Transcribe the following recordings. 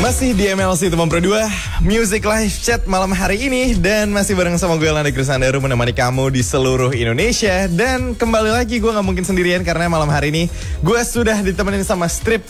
Masih di MLC Teman Pro 2 Music Live Chat malam hari ini. Dan masih bareng sama gue Landa Krisandaru, menemani kamu di seluruh Indonesia. Dan kembali lagi gue gak mungkin sendirian, karena malam hari ini gue sudah ditemenin sama Strip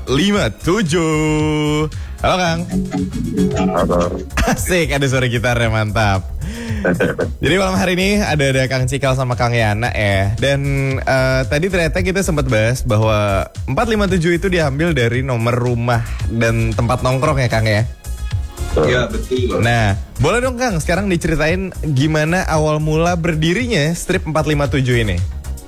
457. Halo Kang. Halo. Asik, ada suara gitarnya, mantap. Jadi malam hari ini ada Kang Cikal sama Kang Yana ya. Dan tadi ternyata kita sempat bahas bahwa 457 itu diambil dari nomor rumah dan tempat nongkrong ya Kang ya. Iya betul. Nah, boleh dong Kang sekarang diceritain gimana awal mula berdirinya Strip 457 ini.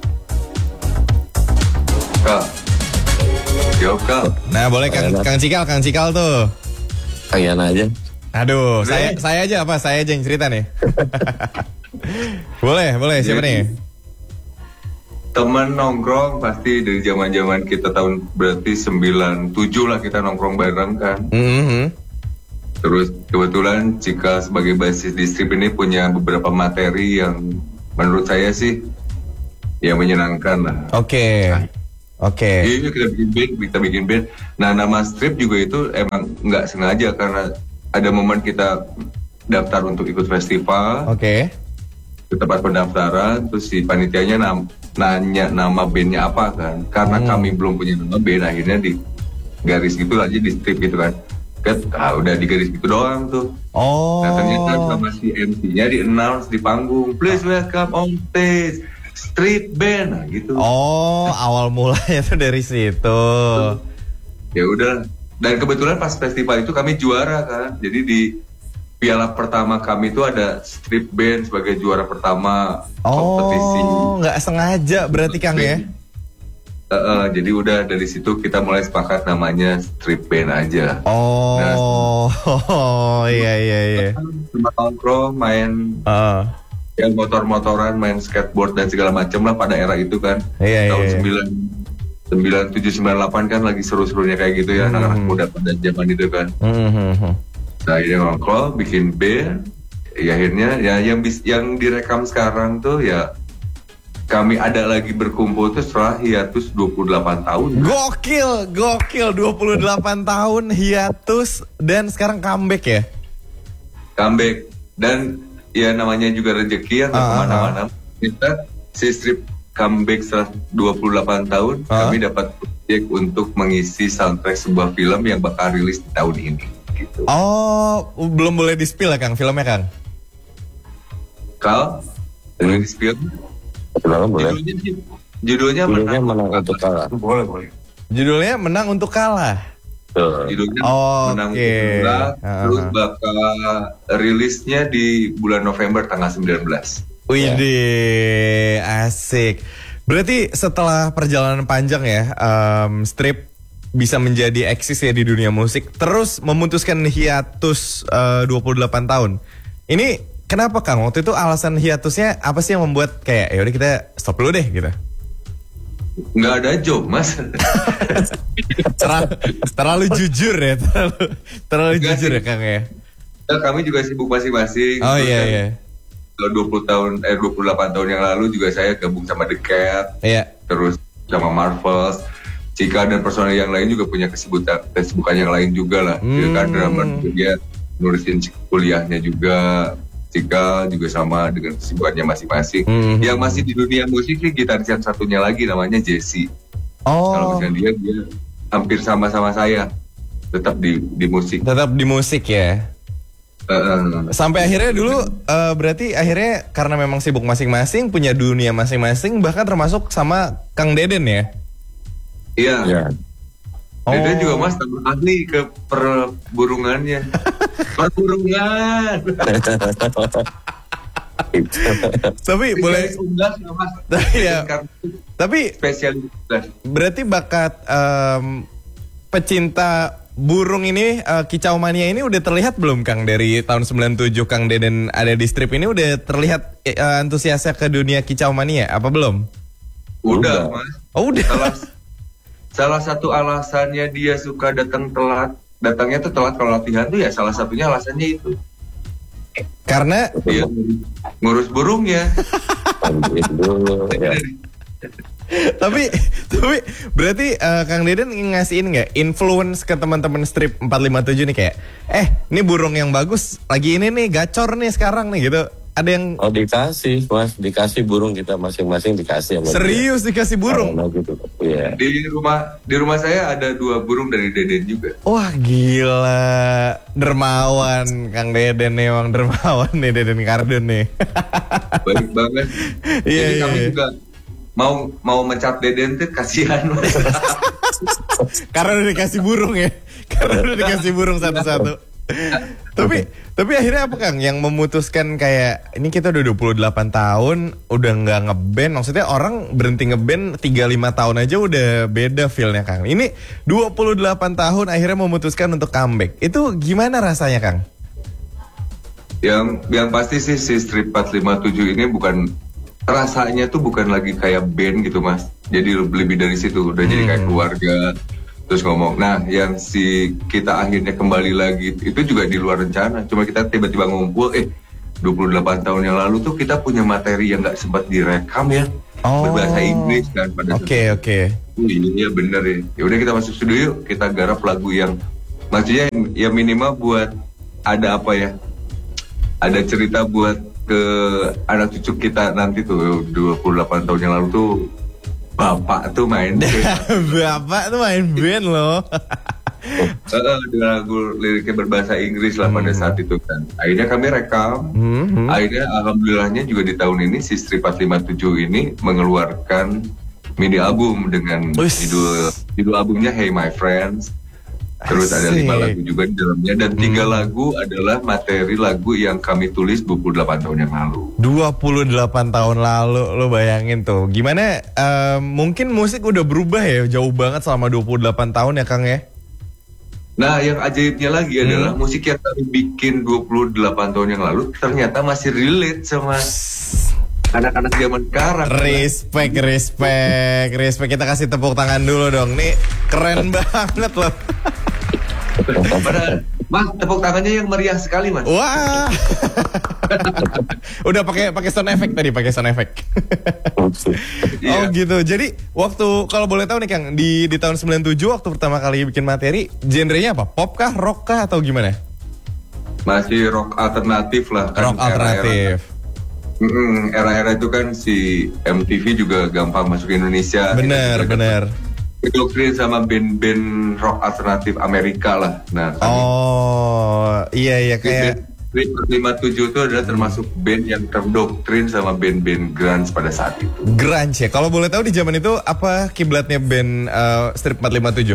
Kak. Jawab Kak. Nah boleh Kang Cikal tuh. Kang Yana aja. Aduh, saya aja apa? Saya aja yang cerita nih. boleh, siapa nih? Temen nongkrong pasti dari zaman kita tahun berarti 97 lah kita nongkrong bareng kan. Terus kebetulan Cika sebagai basis di Strip ini punya beberapa materi yang menurut saya sih yang menyenangkan lah. Oke. Iya kita bikin band. Nah nama Strip juga itu emang nggak sengaja karena ada momen kita daftar untuk ikut festival. Oke. Ke tempat pendaftaran, terus si panitianya nanya nama bandnya apa kan. Karena kami belum punya nama band, akhirnya di garis gitu aja di Strip gitu kan. Udah di garis gitu doang tuh. Nah ternyata sama si MC-nya di-announce di panggung, please welcome on stage Strip Band, nah gitu. Awal mulanya tuh dari situ. Ya udah. Dan kebetulan pas festival itu kami juara kan. Jadi di piala pertama kami itu ada Strip Band sebagai juara pertama kompetisi. Nggak sengaja berarti Kang ya? Jadi udah dari situ kita mulai sepakat namanya Strip Band aja. Iya. Cuma nongkrong, main ya motor-motoran, main skateboard dan segala macam lah pada era itu kan. Tahun 97-98 kan lagi seru-serunya kayak gitu ya, anak-anak muda pada zaman itu kan. Nah ini nongkrong, bikin band, ya akhirnya ya yang direkam sekarang tuh ya kami ada lagi berkumpul tuh setelah hiatus 28 tahun. Gokil 28 tahun hiatus dan sekarang comeback ya? Comeback, dan ya namanya juga rezeki ya, kemana-mana. Kita si Strip comeback setelah 28 tahun, kami dapat proyek untuk mengisi soundtrack sebuah film yang bakal rilis di tahun ini. Gitu. Belum boleh di-spill ya Kang, filmnya Kang? Kal, boleh di-spill? Boleh. Judulnya Menang Untuk Kalah. Boleh. Judulnya Menang Untuk Kalah. Judulnya Menang Untuk Kalah. Terus bakal rilisnya di bulan November tanggal 19. Widih, asik. Berarti setelah perjalanan panjang ya, Strip bisa menjadi eksis ya di dunia musik, terus memutuskan hiatus 28 tahun. Ini kenapa Kang? Waktu itu alasan hiatusnya apa sih yang membuat kayak yaudah kita stop dulu deh gitu? Nggak ada job mas. terlalu jujur ya, terlalu jujur ya Kang ya. Kami juga sibuk masing-masing. Iya. 28 tahun yang lalu juga saya gabung sama The Cat, terus sama Marvels, Cika dan personel yang lain juga punya kesibukan yang lain juga lah. Dia kan drummer, dia nurusin kuliahnya juga. Cika juga sama dengan kesibukannya masing-masing. Yang masih di dunia musik sih gitaris yang satunya lagi namanya Jesse. Kalau misalnya dia hampir sama-sama saya, tetap di musik. Tetap di musik ya. Sampai akhirnya dulu berarti akhirnya karena memang sibuk masing-masing, punya dunia masing-masing, bahkan termasuk sama Kang Deden ya? Iya. Deden juga mas tambah ahli ke perburungannya. Perburungan. Tapi boleh. Tapi spesialitas. Berarti bakat pecinta burung ini, Kicau Mania ini udah terlihat belum Kang? Dari tahun 97 Kang Deden ada di Strip ini udah terlihat antusiasnya ke dunia Kicau Mania, apa belum? Udah mas. Udah. Salah satu alasannya dia suka datangnya tuh telat kalau latihan tuh ya salah satunya alasannya itu. Karena dia ngurus burungnya. tapi berarti Kang Deden ngasihin nggak influence ke teman-teman strip 457 nih kayak, ini burung yang bagus lagi ini nih gacor nih sekarang nih gitu. Ada yang dikasih Mas, dikasih burung kita masing-masing dikasih. Serius dia. Dikasih burung? Gitu. Yeah. Di rumah saya ada 2 burung dari Deden juga. Wah gila, dermawan Kang Deden nih, emang dermawan nih Deden Kardun nih. Baik banget. Jadi kami juga mau mencat Deden tuh kasihan. Karena udah dikasih burung ya. Karena udah dikasih burung satu-satu. Tapi akhirnya apa Kang yang memutuskan kayak ini kita udah 28 tahun udah nggak ngeband, maksudnya orang berhenti ngeband 35 tahun aja udah beda feel-nya Kang. Ini 28 tahun akhirnya memutuskan untuk comeback. Itu gimana rasanya Kang? Yang pasti sih si Strip 457 ini rasanya tuh bukan lagi kayak band gitu Mas. Jadi lebih dari situ, udah jadi kayak keluarga. Terus ngomong, nah yang kita akhirnya kembali lagi itu juga di luar rencana. Cuma kita tiba-tiba ngumpul, 28 tahun yang lalu tuh kita punya materi yang gak sempat direkam ya. Berbahasa Inggris kan pada saat itu. Oke. Iya bener ya. Ya udah kita masuk studio yuk, kita garap lagu yang maksudnya ya minimal buat ada apa ya? Ada cerita buat ke anak cucu kita nanti tuh 28 tahun yang lalu tuh Bapak tuh main band. Bapak tuh main band loh. Dengan lagu liriknya berbahasa Inggris lah pada saat itu kan. Akhirnya kami rekam. Akhirnya alhamdulillahnya juga di tahun ini si Strip 457 ini mengeluarkan mini album dengan judul albumnya Hey My Friends. Terus ada 5 lagu juga di dalamnya dan 3 lagu adalah materi lagu yang kami tulis 28 tahun yang lalu. 28 tahun lalu, lo bayangin tuh. Gimana mungkin musik udah berubah ya jauh banget selama 28 tahun ya Kang ya? Nah yang ajaibnya lagi adalah musik yang kami bikin 28 tahun yang lalu ternyata masih relate sama anak-anak zaman sekarang. Respect. Kita kasih tepuk tangan dulu dong. Nih keren banget loh. Mas, tepuk tangannya yang meriah sekali, Mas. Wah. Udah pakai sound effect tadi, pakai sound effect. Oh gitu. Jadi waktu kalau boleh tahu nih Kang, di tahun 97 waktu pertama kali bikin materi, genrenya apa? Pop kah, rock kah atau gimana? Masih rock alternatif lah kan. Rock alternatif. Era-era itu kan si MTV juga gampang masuk Indonesia. Bener. Doktrin sama band-band rock alternatif Amerika lah. Nah, iya kayak 57 itu adalah termasuk band yang terdoktrin sama band-band grunge pada saat itu. Grunge ya. Kalau boleh tahu di zaman itu apa kiblatnya band Strip 457?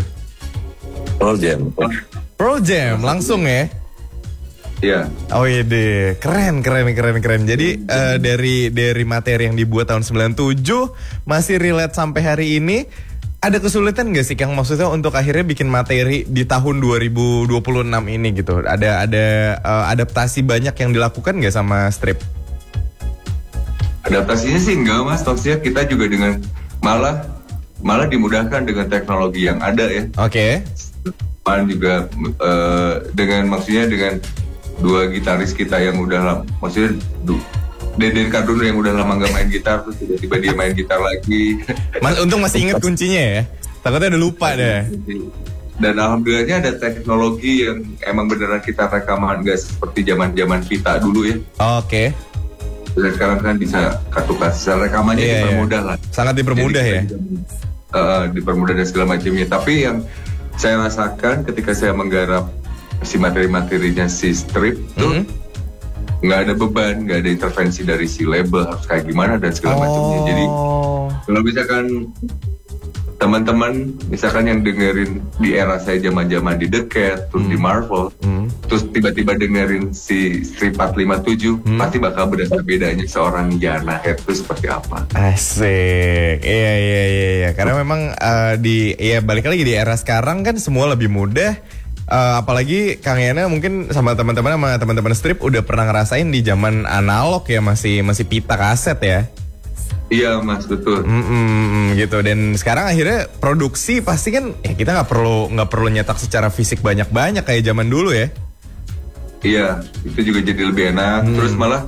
Pearl Jam langsung ya. Iya. Oh iya deh, keren. Jadi dari materi yang dibuat tahun 97 masih relate sampai hari ini. Ada kesulitan gak sih Kang maksudnya untuk akhirnya bikin materi di tahun 2026 ini gitu? Ada adaptasi banyak yang dilakukan gak sama Strip? Adaptasinya sih enggak Mas, maksudnya kita juga dengan malah dimudahkan dengan teknologi yang ada ya. Oke. Juga dengan 2 gitaris kita yang udah maksudnya Deden Kardun yang udah lama gak main gitar terus tiba-tiba dia main gitar lagi. Mas untung masih inget kuncinya ya. Takutnya udah lupa deh. Dan alhamdulillahnya ada teknologi yang emang beneran kita rekaman gak seperti zaman kita dulu ya. Oke. Dan sekarang kan bisa kartu kasih rekamannya dipermudah lah. Sangat dipermudah ya. Dipermudah dan segala macamnya. Tapi yang saya rasakan ketika saya menggarap si materi-materinya si Strip tuh nggak ada beban, nggak ada intervensi dari si label harus kayak gimana dan segala macamnya. Jadi kalau misalkan teman-teman misalkan yang dengerin di era saya zaman-zaman di The Cat, terus di Marvel, terus tiba-tiba dengerin si Strip 457, pasti bakal berasa bedanya seorang Yana Head itu seperti apa. Asik. Iya. Karena memang balik lagi di era sekarang kan semua lebih mudah. Apalagi Kang Yana mungkin sama teman-teman Strip udah pernah ngerasain di zaman analog ya, masih pita kaset ya. Iya Mas, betul. Gitu. Dan sekarang akhirnya produksi pasti kan kita nggak perlu nyetak secara fisik banyak kayak zaman dulu ya. Iya, itu juga jadi lebih enak. Terus malah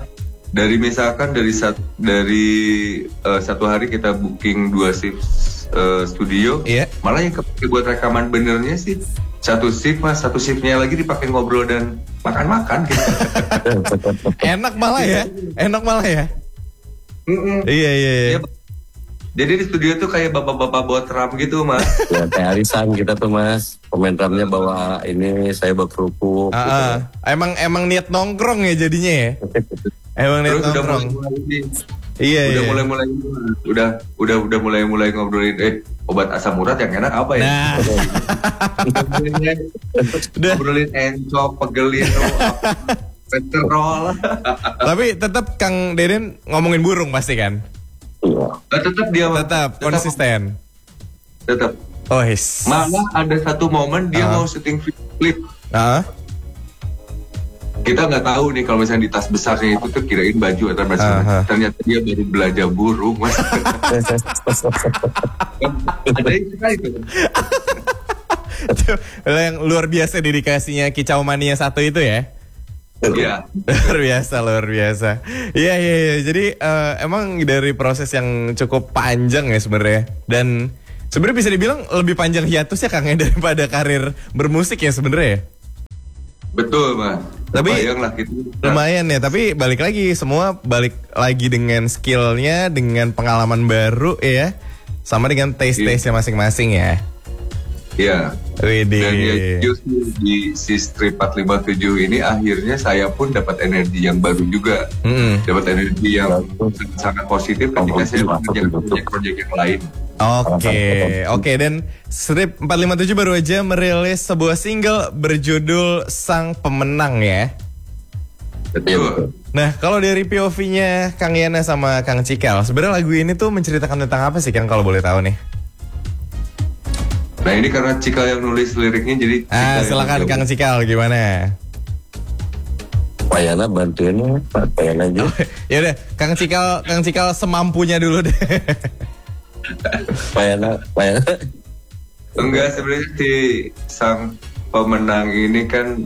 Dari misalkan dari satu hari kita booking 2 shift studio, malah yang kepake buat rekaman benernya sih 1 shift mas, 1 shiftnya lagi dipakai ngobrol dan makan-makan gitu. Enak malah ya. Iya. Jadi di studio tuh kayak bapak-bapak bawa drum gitu mas. Ya kayak arisan kita tuh mas, pemain drumnya bawa ini, saya bawa kerupuk. Gitu. Emang niat nongkrong ya jadinya ya. Emang niat nongkrong. Iya. Udah mulai ngobrolin obat asam urat yang enak apa ya? Nah. Ngobrolin encok, pegelin, petrol. Tapi tetap Kang Deden ngomongin burung pasti kan? Tetap konsisten. Tetap. Oh, yes. Malah ada satu momen dia mau syuting klip. Kita nggak tahu nih kalau misalnya di tas besarnya itu tuh kirain baju atau macam-macam. Ternyata dia baru belajar burung, mas. Ada yang suka itu. Yang luar biasa dedikasinya Kicau Mania 1 itu ya. Iya. luar biasa. Iya. Jadi emang dari proses yang cukup panjang ya sebenarnya. Dan sebenarnya bisa dibilang lebih panjang hiatusnya Kang ya daripada karir bermusik ya sebenarnya. Betul mas. Tapi lumayan ya. Tapi balik lagi dengan skillnya, dengan pengalaman baru ya, sama dengan taste-nya masing-masing ya. Iya. Dan ya justru di si Strip 457 ini akhirnya saya pun dapat energi yang baru juga. Dapat energi yang sangat positif ketika saya mengerjakan proyek yang lain. Oke. Dan Strip 457 baru aja merilis sebuah single berjudul Sang Pemenang ya. Betul. Nah, kalau dari POV-nya Kang Yana sama Kang Cikal, sebenarnya lagu ini tuh menceritakan tentang apa sih Kang kalau boleh tahu nih? Nah ini karena Cikal yang nulis liriknya jadi silakan Kang Cikal gimana? Pak Yana bantuin Pak Yana aja. Ya udah, Kang Cikal semampunya dulu deh. Pak Yana. Enggak, sebenarnya si Sang Pemenang ini kan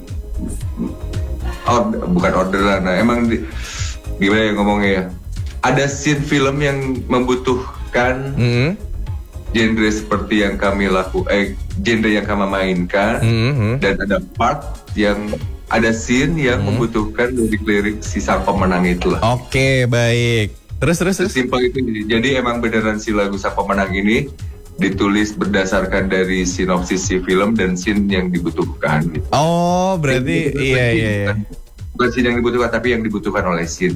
bukan orderan. Nah, emang gimana ya ngomongnya ya? Ada scene film yang membutuhkan genre seperti yang kami genre yang kami mainkan, dan ada part yang ada scene yang membutuhkan lirik-lirik si Sang Pemenang itulah. Oke, baik. Terus. Simpel itu. Jadi emang beneran si lagu Sang Pemenang ini ditulis berdasarkan dari sinopsis si film dan scene yang dibutuhkan. Gitu. Oh, berarti iya. Bukan scene yang dibutuhkan, tapi yang dibutuhkan oleh scene.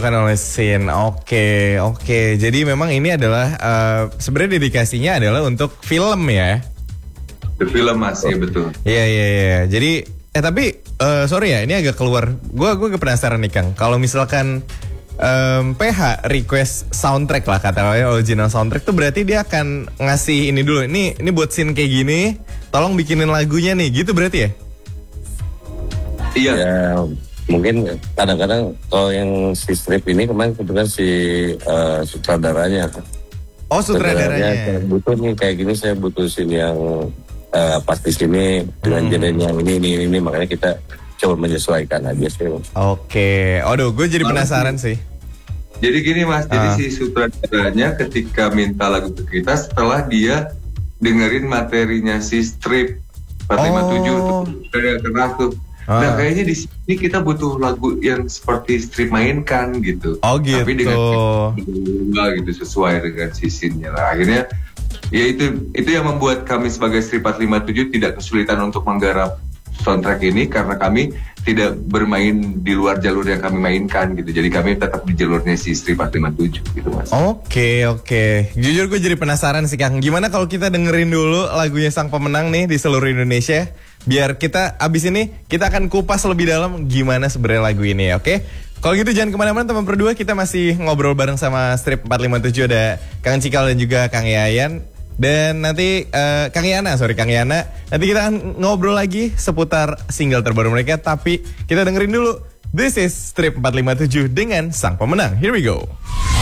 Oke. Jadi memang ini adalah sebenarnya dedikasinya adalah untuk film ya. Film mas, ya betul. Iya. Jadi tapi sorry ya, ini agak keluar. Gue penasaran nih Kang. Kalau misalkan PH request soundtrack lah katanya, original soundtrack tuh berarti dia akan ngasih ini dulu. Ini buat scene kayak gini, tolong bikinin lagunya nih, gitu berarti ya? Iya. Ya, mungkin kadang-kadang kalau yang si Strip ini kemarin kebetulan si sutradaranya. Oh, sutradaranya. Butuh nih kayak gini, saya butuh scene yang pas di sini dengan genre yang ini, makanya kita coba menyesuaikan aja sih. Oke. Aduh, gue jadi penasaran sih. Jadi gini mas, jadi si sutradaranya ketika minta lagu ke kita setelah dia dengerin materinya si Strip 457 tuh, dari keras tuh. Nah kayaknya di sini kita butuh lagu yang seperti Strip mainkan gitu. Oh gitu. Tapi dengan gitu sesuai dengan si scene-nya. Nah, akhirnya ya itu yang membuat kami sebagai Strip 457 tidak kesulitan untuk menggarap soundtrack ini karena kami tidak bermain di luar jalur yang kami mainkan gitu. Jadi kami tetap di jalurnya si Strip 457 gitu mas. Oke. Jujur gue jadi penasaran sih Kang. Gimana kalau kita dengerin dulu lagunya Sang Pemenang nih di seluruh Indonesia? Biar kita abis ini kita akan kupas lebih dalam gimana sebenarnya lagu ini, oke? Kalau gitu jangan kemana-mana teman berdua, kita masih ngobrol bareng sama Strip 457, ada Kang Cikal dan juga Kang Yayan. Dan nanti Kang Yana, nanti kita akan ngobrol lagi seputar single terbaru mereka. Tapi kita dengerin dulu, this is Strip 457 dengan Sang Pemenang. Here we go.